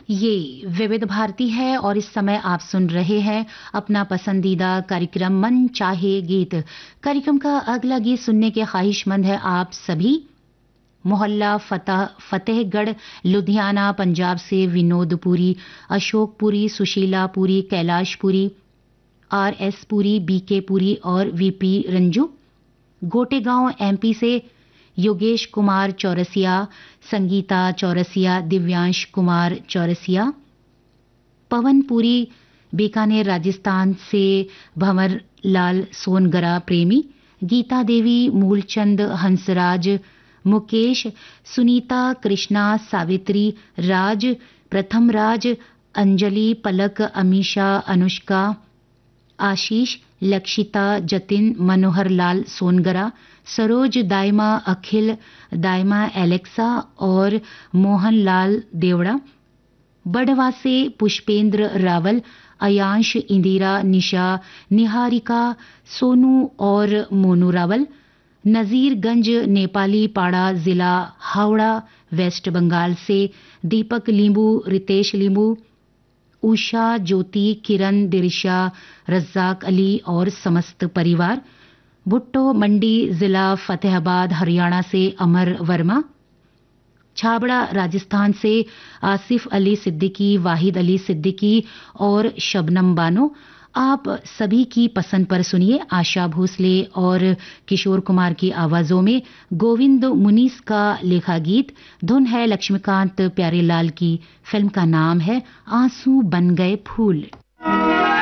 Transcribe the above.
ये विविध भारती है और इस समय आप सुन रहे हैं अपना पसंदीदा कार्यक्रम मन चाहे गीत। कार्यक्रम का अगला गीत सुनने के ख्वाहिशमंद है आप सभी। मोहल्ला फतेहगढ़ लुधियाना पंजाब से विनोद पुरी, अशोक पुरी, सुशीला पुरी, कैलाश पुरी, RS पुरी, BK पुरी और VP रंजू। गोटेगांव MP से योगेश कुमार चौरसिया, संगीता चौरसिया, दिव्यांश कुमार चौरसिया। पवन पुरी बीकानेर राजस्थान से भंवर लाल सोनगरा प्रेमी, गीता देवी मूलचंद हंसराज, मुकेश, सुनीता, कृष्णा, सावित्री, राज, प्रथम राज, अंजलि, पलक, अमीशा, अनुष्का, आशीष, लक्षिता, जतिन, मनोहर लाल सोनगरा, सरोज, दायमा, अखिल, दायमा, एलेक्सा और मोहन लाल देवड़ा। बड़वा से पुष्पेंद्र रावल, अयांश, इंदिरा, निशा, निहारिका, सोनू और मोनू रावल। नजीरगंज नेपाली पाड़ा जिला हावड़ा वेस्ट बंगाल से दीपक लींबू, रितेश लींबू, उषा, ज्योति, किरण, दिरिशा, रज्जाक अली और समस्त परिवार। भुट्टो मंडी जिला फतेहाबाद हरियाणा से अमर वर्मा। छाबड़ा राजस्थान से आसिफ अली सिद्दीकी, वाहिद अली सिद्दीकी और शबनम बानो। आप सभी की पसंद पर सुनिए आशा भोसले और किशोर कुमार की आवाजों में गोविंद मुनीस का लिखा गीत। धुन है लक्ष्मीकांत प्यारेलाल की। फिल्म का नाम है आंसू बन गए फूल।